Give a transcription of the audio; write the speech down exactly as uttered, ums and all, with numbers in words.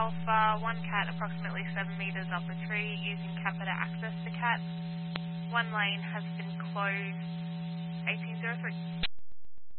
Alpha, one cat approximately seven metres up a tree using CAPA to access the cat. One lane has been closed. eighteen oh three.